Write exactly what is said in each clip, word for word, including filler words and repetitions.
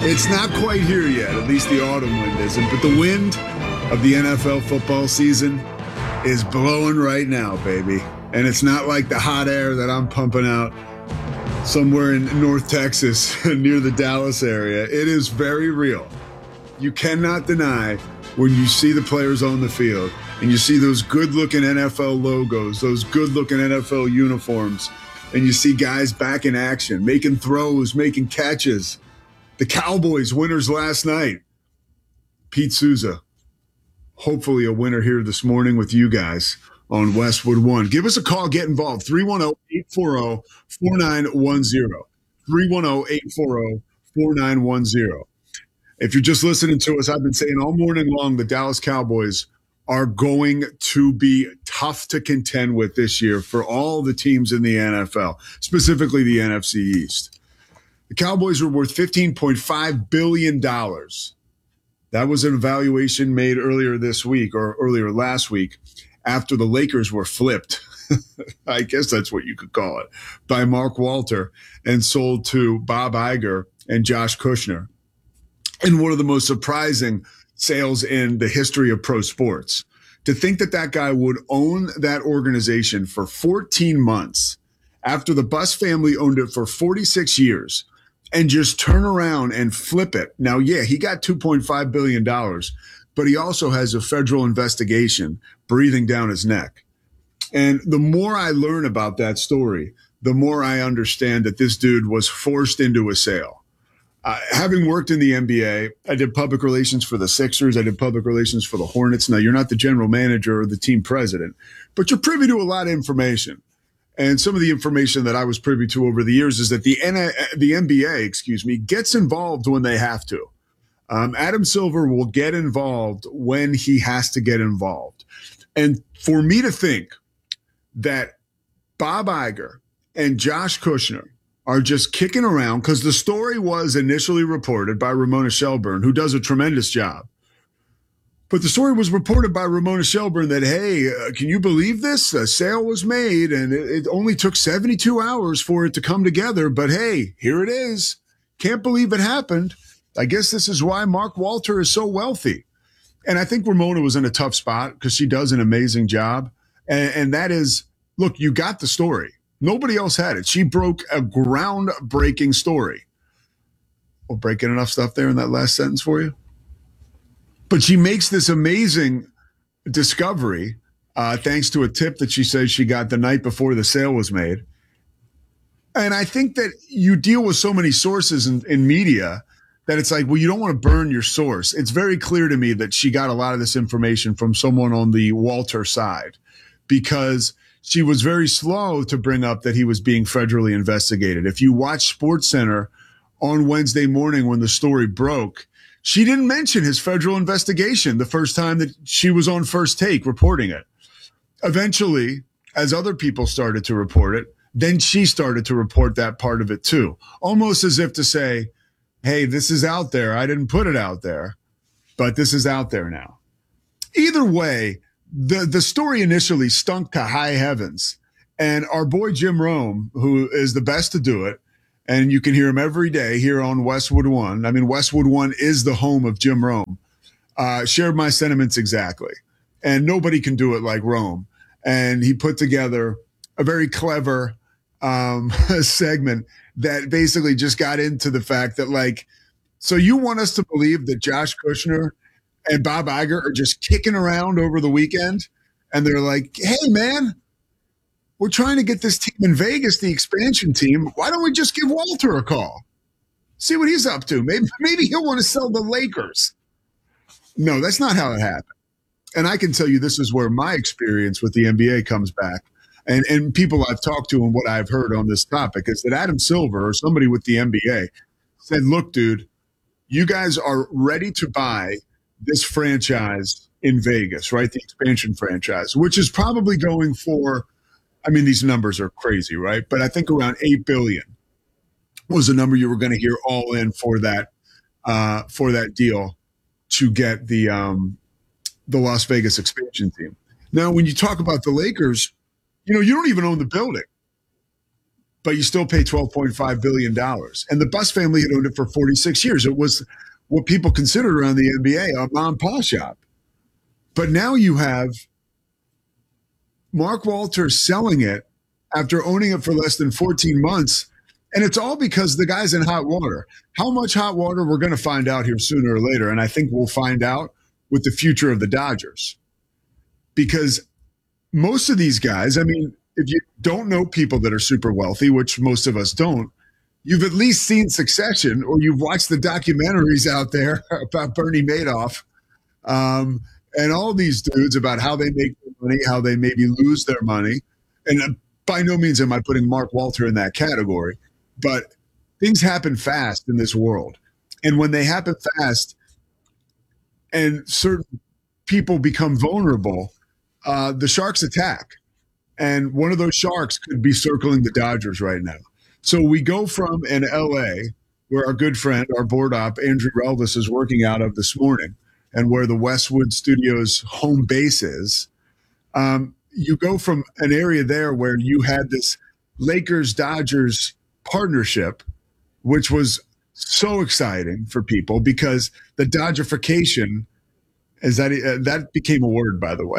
It's not quite here yet, at least the autumn wind isn't, but the wind of the N F L football season is blowing right now, baby. And it's not like the hot air that I'm pumping out somewhere in North Texas near the Dallas area. It is very real. You cannot deny when you see the players on the field and you see those good-looking N F L logos, those good-looking N F L uniforms, and you see guys back in action, making throws, making catches. The Cowboys winners last night. Pete Souza, hopefully a winner here this morning with you guys on Westwood One. Give us a call. Get involved. three one zero, eight four zero, four nine one zero. three one zero, eight four zero, four nine one zero. If you're just listening to us, I've been saying all morning long the Dallas Cowboys are going to be tough to contend with this year for all the teams in the N F L, specifically the N F C East. The Cowboys were worth fifteen point five billion dollars. That was an evaluation made earlier this week or earlier last week after the Lakers were flipped. I guess that's what you could call it, by Mark Walter and sold to Bob Iger and Josh Kushner. And one of the most surprising sales in the history of pro sports. To think that that guy would own that organization for fourteen months after the Buss family owned it for forty-six years and just turn around and flip it. Now, yeah, he got two point five billion dollars, but he also has a federal investigation breathing down his neck. And the more I learn about that story, the more I understand that this dude was forced into a sale. Uh, having worked in the N B A, I did public relations for the Sixers. I did public relations for the Hornets. Now, you're not the general manager or the team president, but you're privy to a lot of information. And some of the information that I was privy to over the years is that the N- the N B A, excuse me, gets involved when they have to. Um, Adam Silver will get involved when he has to get involved. And for me to think that Bob Iger and Josh Kushner are just kicking around, because the story was initially reported by Ramona Shelburne, who does a tremendous job. But the story was reported by Ramona Shelburne that, hey, uh, can you believe this? A sale was made, and it, it only took seventy-two hours for it to come together. But, hey, here it is. Can't believe it happened. I guess this is why Mark Walter is so wealthy. And I think Ramona was in a tough spot because she does an amazing job. And, and that is, look, you got the story. Nobody else had it. She broke a groundbreaking story. Well, breaking enough stuff there in that last sentence for you? But she makes this amazing discovery uh, thanks to a tip that she says she got the night before the sale was made. And I think that you deal with so many sources in, in media that it's like, well, you don't want to burn your source. It's very clear to me that she got a lot of this information from someone on the Walter side, because she was very slow to bring up that he was being federally investigated. If you watch SportsCenter on Wednesday morning when the story broke, she didn't mention his federal investigation the first time that she was on First Take reporting it. Eventually, as other people started to report it, then she started to report that part of it too, almost as if to say, hey, this is out there. I didn't put it out there, but this is out there now. Either way, the, the story initially stunk to high heavens. And our boy Jim Rome, who is the best to do it, and you can hear him every day here on Westwood One. I mean, Westwood One is the home of Jim Rome. Uh, shared my sentiments exactly. And nobody can do it like Rome. And he put together a very clever um, segment that basically just got into the fact that, like, so you want us to believe that Josh Kushner and Bob Iger are just kicking around over the weekend? And they're like, hey, man, we're trying to get this team in Vegas, the expansion team. Why don't we just give Walter a call? See what he's up to. Maybe, maybe he'll want to sell the Lakers. No, that's not how it happened. And I can tell you this is where my experience with the N B A comes back. And, and people I've talked to and what I've heard on this topic is that Adam Silver or somebody with the N B A said, look, dude, you guys are ready to buy this franchise in Vegas, right? The expansion franchise, which is probably going for, I mean, these numbers are crazy, right? But I think around eight billion dollars was the number you were going to hear all in for that uh, for that deal to get the um, the Las Vegas expansion team. Now, when you talk about the Lakers, you know, you don't even own the building. but you still pay twelve point five billion dollars. And the Buss family had owned it for forty-six years. It was what people considered around the N B A a mom and pop shop. But now you have Mark Walters selling it after owning it for less than fourteen months. And it's all because the guy's in hot water. How much hot water, we're going to find out here sooner or later. And I think we'll find out with the future of the Dodgers. Because most of these guys, I mean, if you don't know people that are super wealthy, which most of us don't, you've at least seen Succession, or you've watched the documentaries out there about Bernie Madoff um, and all these dudes about how they make their money, how they maybe lose their money. And by no means am I putting Mark Walter in that category. But things happen fast in this world. And when they happen fast and certain people become vulnerable, uh, the sharks attack. And one of those sharks could be circling the Dodgers right now. So we go from in L A, where our good friend, our board op, Andrew Relvis, is working out of this morning, and where the Westwood Studios home base is. Um, you go from an area there where you had this Lakers-Dodgers partnership, which was so exciting for people because the Dodgerification, is that uh, that became a word, by the way,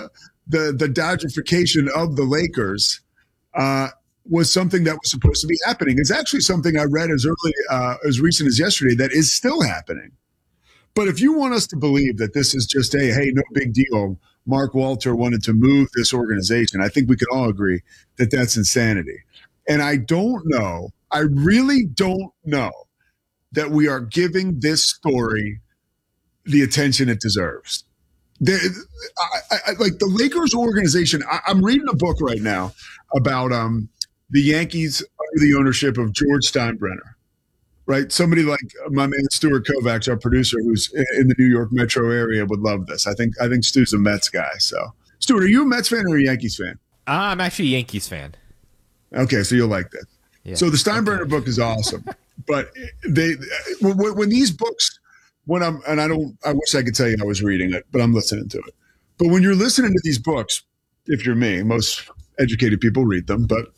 the the Dodgerification of the Lakers uh, was something that was supposed to be happening. It's actually something I read as early uh, as recent as yesterday that is still happening. But if you want us to believe that this is just a hey, no big deal, Mark Walter wanted to move this organization, I think we can all agree that that's insanity. And I don't know, I really don't know that we are giving this story the attention it deserves. The, I, I, like the Lakers organization, I, I'm reading a book right now about um, the Yankees under the ownership of George Steinbrenner, right? Somebody like my man Stuart Kovacs, our producer, who's in the New York metro area, would love this. I think I think Stu's a Mets guy. So, Stuart, are you a Mets fan or a Yankees fan? Uh, I'm actually a Yankees fan. Okay, so you'll like this. Yeah. So the Steinbrenner okay. book is awesome, but they when, when these books, when I'm and I don't, I wish I could tell you I was reading it, but I'm listening to it. But when you're listening to these books, if you're me, most educated people read them, but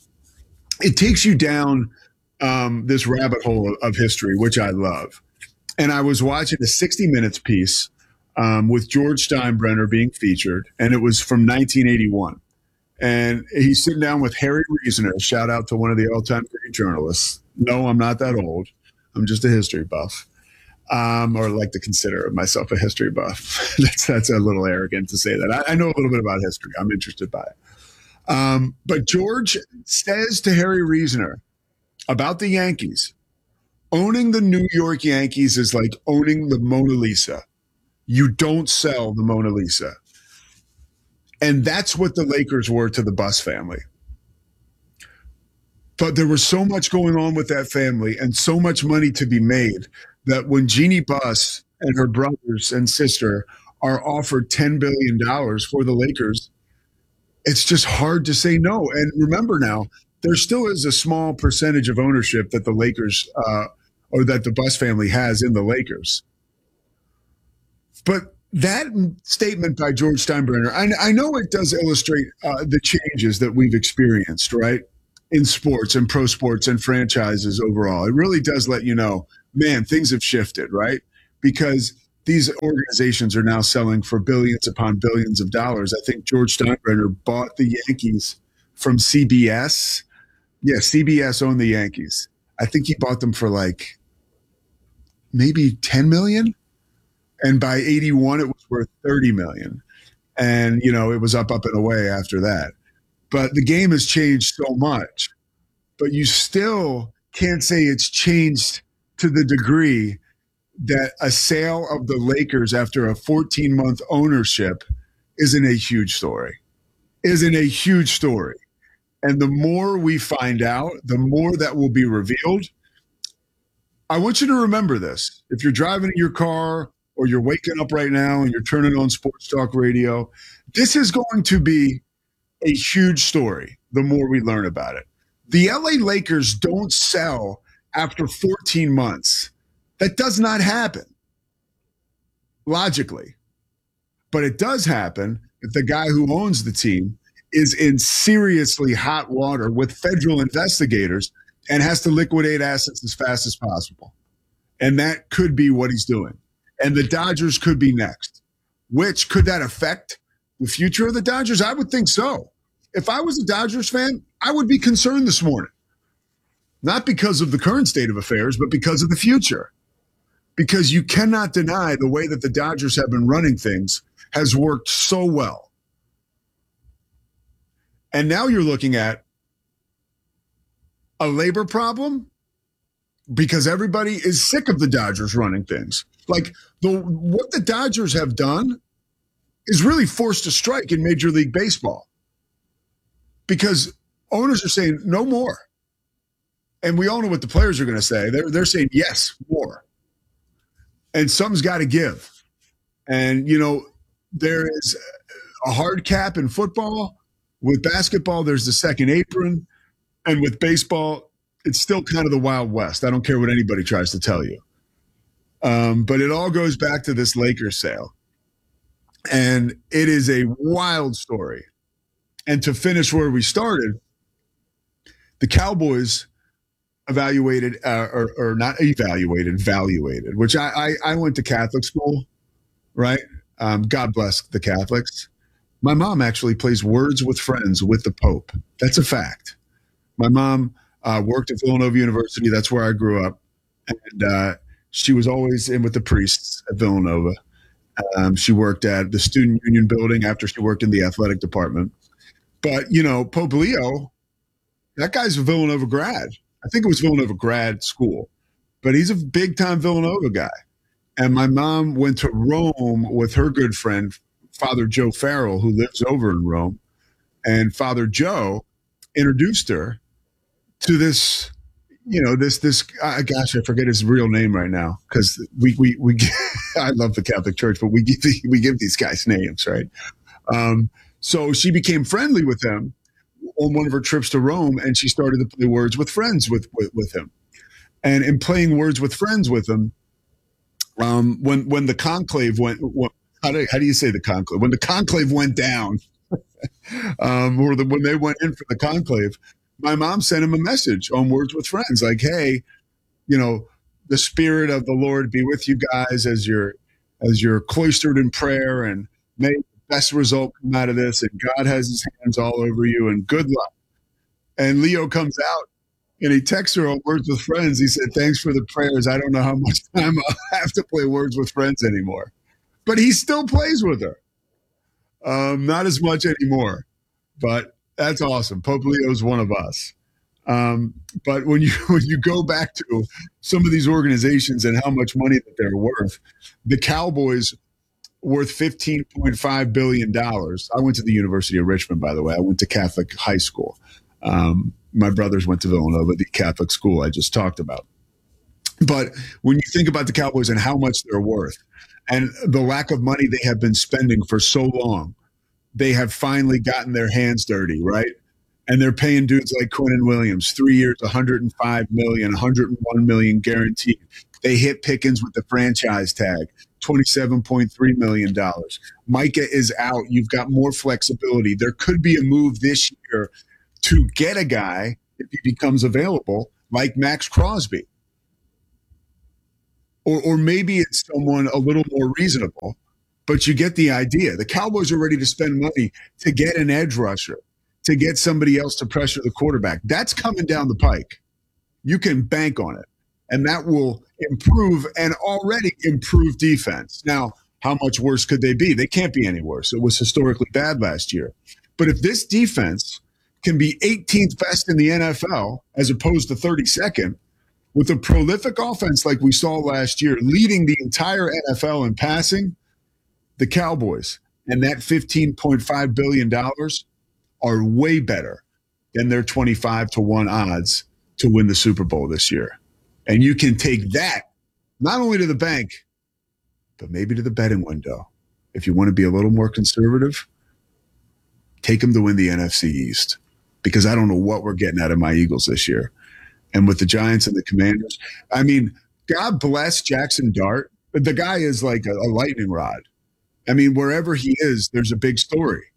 it takes you down um, this rabbit hole of history, which I love. And I was watching a sixty minutes piece um, with George Steinbrenner being featured, and it was from nineteen eighty-one. And he's sitting down with Harry Reasoner. Shout out to one of the all-time great journalists. No, I'm not that old. I'm just a history buff, um, or like to consider myself a history buff. that's that's a little arrogant to say that. I, I know a little bit about history. I'm interested by it. Um, but George says to Harry Reasoner about the Yankees, owning the New York Yankees is like owning the Mona Lisa. You don't sell the Mona Lisa. And that's what the Lakers were to the Buss family. But there was so much going on with that family and so much money to be made that when Jeannie Buss and her brothers and sister are offered ten billion dollars for the Lakers, it's just hard to say no. And remember now, there still is a small percentage of ownership that the Lakers uh, or that the Buss family has in the Lakers. But that statement by George Steinbrenner, I, I know it does illustrate uh, the changes that we've experienced, right, in sports and pro sports and franchises overall. It really does let you know, man, things have shifted, right? Because these organizations are now selling for billions upon billions of dollars. I think George Steinbrenner bought the Yankees from C B S. Yeah, C B S owned the Yankees. I think he bought them for like maybe ten million dollars. And by eighty-one, it was worth thirty million dollars. And, you know, it was up, up and away after that. But the game has changed so much. But you still can't say it's changed to the degree that a sale of the Lakers after a fourteen-month ownership isn't a huge story. Isn't a huge story. And the more we find out, the more that will be revealed. I want you to remember this. If you're driving in your car, or you're waking up right now and you're turning on Sports Talk Radio, this is going to be a huge story the more we learn about it. The L A Lakers don't sell after fourteen months. That does not happen, logically. But it does happen if the guy who owns the team is in seriously hot water with federal investigators and has to liquidate assets as fast as possible. And that could be what he's doing. And the Dodgers could be next. Which, could that affect the future of the Dodgers? I would think so. If I was a Dodgers fan, I would be concerned this morning. Not because of the current state of affairs, but because of the future. Because you cannot deny the way that the Dodgers have been running things has worked so well. And now you're looking at a labor problem because everybody is sick of the Dodgers running things. Like, the what the Dodgers have done is really forced a strike in Major League Baseball because owners are saying no more. And we all know what the players are going to say. They're, they're saying, yes, more. And something's got to give. And, you know, there is a hard cap in football. With basketball, there's the second apron. And with baseball, it's still kind of the Wild West. I don't care what anybody tries to tell you. Um, but it all goes back to this Lakers sale. And it is a wild story. And to finish where we started, the Cowboys evaluated, uh, or, or not evaluated, valuated, which I, I, I went to Catholic school, right? Um, God bless the Catholics. My mom actually plays Words with Friends with the Pope. That's a fact. My mom uh, worked at Villanova University. That's where I grew up. And uh, she was always in with the priests at Villanova. Um, she worked at the Student Union building after she worked in the athletic department. But, you know, Pope Leo, that guy's a Villanova grad. I think it was Villanova grad school. But he's a big-time Villanova guy. And my mom went to Rome with her good friend, Father Joe Farrell, who lives over in Rome. And Father Joe introduced her to this, you know, this, this, uh, gosh, I forget his real name right now because we, we, we, I love the Catholic Church, but we give, we give these guys names, right? Um, so she became friendly with him on one of her trips to Rome, and she started to play Words with Friends with, with, with him. And in playing Words with Friends with him, um, when, when the conclave went, went how, do, how do you say the conclave? When the conclave went down, um, or the, when they went in for the conclave, my mom sent him a message on Words with Friends, like, hey, you know, the Spirit of the Lord be with you guys as you're, as you're cloistered in prayer, and may the best result come out of this, and God has his hands all over you, and good luck. And Leo comes out, and he texts her on Words with Friends. He said, thanks for the prayers. I don't know how much time I'll have to play Words with Friends anymore. But he still plays with her. Um, not as much anymore, but that's awesome. Pope Leo's one of us. Um, but when you when you go back to some of these organizations and how much money that they're worth, the Cowboys worth fifteen point five billion dollars. I went to the University of Richmond, by the way. I went to Catholic high school. Um, my brothers went to Villanova, the Catholic school I just talked about. But when you think about the Cowboys and how much they're worth and the lack of money they have been spending for so long, they have finally gotten their hands dirty, right? And they're paying dudes like Quinnen Williams, three years, one hundred five million dollars, one hundred one million dollars guaranteed. They hit Pickens with the franchise tag, twenty-seven point three million dollars. Micah is out. You've got more flexibility. There could be a move this year to get a guy, if he becomes available, like Max Crosby. Or, or maybe it's someone a little more reasonable, but you get the idea. The Cowboys are ready to spend money to get an edge rusher, to get somebody else to pressure the quarterback. That's coming down the pike. You can bank on it, and that will improve an already improved defense. Now, how much worse could they be? They can't be any worse. It was historically bad last year. But if this defense can be eighteenth best in the N F L as opposed to thirty-second, with a prolific offense like we saw last year, leading the entire N F L in passing, the Cowboys and that fifteen point five billion dollars are way better than their twenty-five to one odds to win the Super Bowl this year. And you can take that not only to the bank, but maybe to the betting window. If you want to be a little more conservative, take them to win the N F C East, because I don't know what we're getting out of my Eagles this year. And with the Giants and the Commanders, I mean, God bless Jackson Dart, but the guy is like a, a lightning rod. I mean, wherever he is, there's a big story.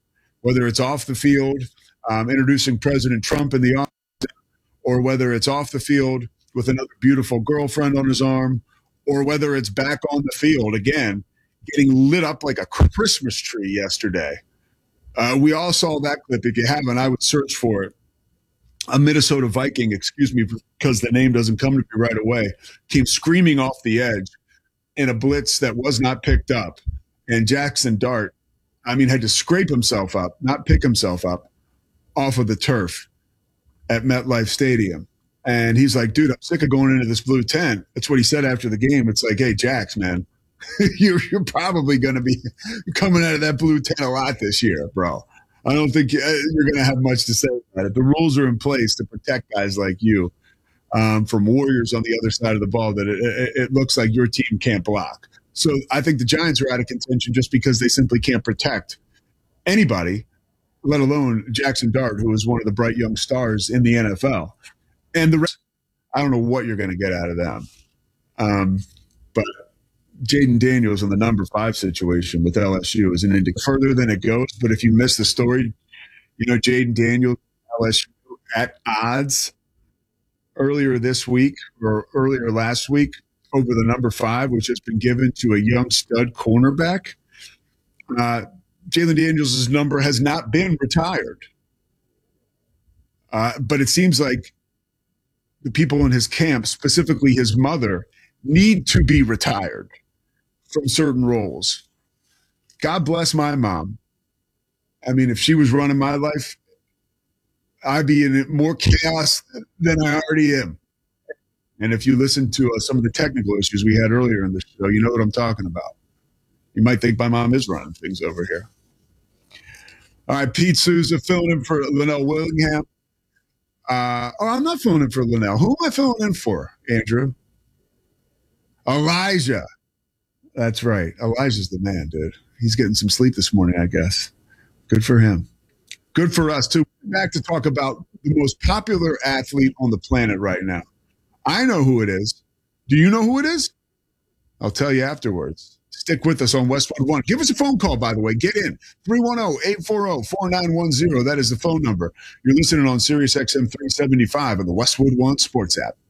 whether it's off the field, um, introducing President Trump in the office, or whether it's off the field with another beautiful girlfriend on his arm, or whether it's back on the field again, getting lit up like a Christmas tree yesterday. Uh, we all saw that clip. If you haven't, I would search for it. A Minnesota Viking, excuse me, because the name doesn't come to me right away, came screaming off the edge in a blitz that was not picked up. And Jackson Dart, I mean, had to scrape himself up, not pick himself up, off of the turf at MetLife Stadium. And he's like, dude, I'm sick of going into this blue tent. That's what he said after the game. It's like, hey, Jax, man, you're, you're probably going to be coming out of that blue tent a lot this year, bro. I don't think you're going to have much to say about it. The rules are in place to protect guys like you um, from warriors on the other side of the ball that it, it, it looks like your team can't block. So I think the Giants are out of contention just because they simply can't protect anybody, let alone Jackson Dart, who is one of the bright young stars in the N F L. And the rest, I don't know what you're going to get out of them. Um, but Jaden Daniels in the number five situation with L S U is an indicator further than it goes. But if you missed the story, you know, Jaden Daniels, L S U at odds earlier this week or earlier last week over the number five, which has been given to a young stud cornerback. Uh, Jalen Daniels' number has not been retired. Uh, but it seems like the people in his camp, specifically his mother, need to be retired from certain roles. God bless my mom. I mean, if she was running my life, I'd be in more chaos than I already am. And if you listen to uh, some of the technical issues we had earlier in the show, you know what I'm talking about. You might think my mom is running things over here. All right, Pete Souza filling in for Linnell Willingham. Uh, oh, I'm not filling in for Linnell. Who am I filling in for, Andrew? Elijah. That's right. Elijah's the man, dude. He's getting some sleep this morning, I guess. Good for him. Good for us, too. Back to talk about the most popular athlete on the planet right now. I know who it is. Do you know who it is? I'll tell you afterwards. Stick with us on Westwood One. Give us a phone call, by the way. Get in. three one zero, eight four zero, four nine one zero. That is the phone number. You're listening on Sirius X M three seventy-five on the Westwood One Sports app.